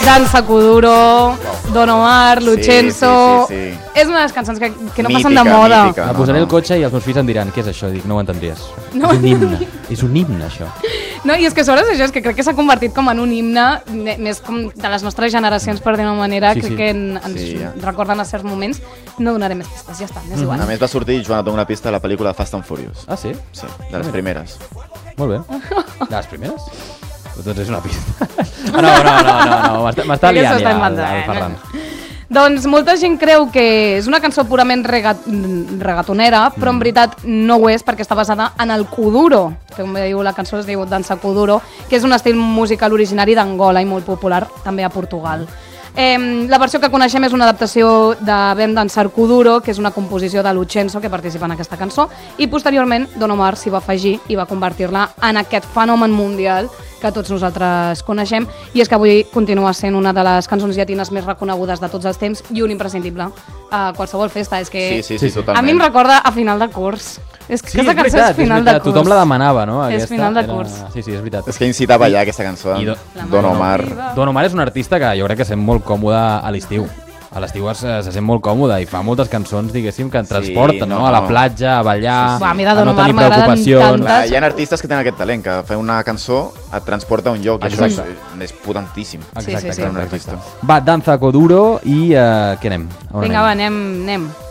Danza Kuduro, Don Omar, Luchenzo... Sí. És una de les cançons que no Mítica, passen de moda. mítica. La posaré al cotxe i els meus fills em diran què és això? Dic, no ho entendries. No. És un himne. És un himne, això. No, i és que sobretot això, és que crec que s'ha convertit com en un himne més com de les nostres generacions, per dir-ho manera, Sí, crec sí. que ens recorden a certs moments. No donaré més pistes, ja està, és igual. A més va sortir, Joana, una pista a la pel·lícula Fast and Furious. Ah, sí? Sí, de les primeres. Molt bé. De les primeres? Doncs és una pista. No. M'està liant ja el Ferran. Doncs molta gent creu que és una cançó purament regatonera, però en veritat no ho és perquè està basada en el kuduro, que com diu la cançó es diu Danza Kuduro, que és un estil musical originari d'Angola i molt popular també a Portugal. La versió que coneixem és una adaptació de Vam Dançar Kuduro, que és una composició de Luchenzo, que participa en aquesta cançó, i posteriorment Don Omar s'hi va afegir i va convertir-la en aquest fenomen mundial que tots nosaltres coneixem, i és que avui continua sent una de les cançons llatines més reconegudes de tots els temps i un imprescindible a qualsevol festa. És que Sí, totalment. a mi em recorda a final de curs. És que aquesta cançó és final de curs. Tothom la demanava, no? És final de curs. Sí, és veritat. És que incitava ja aquesta cançó. Don Omar. Don Omar és un artista que jo crec que sent molt còmode a l'estiu. A l'estiu se sent molt còmode i fa moltes cançons, diguéssim, que et transporten, no? A la platja, a ballar, a mi de a Don no Omar tenir m'agraden preocupacions. tantes. Hi ha artistes que tenen aquest talent, que fer una cançó et transporta a un lloc. Exacte. És potentíssim. Exacte, Sí. Per un artista. Va, Danza Kuduro i què anem? Vinga, va, anem.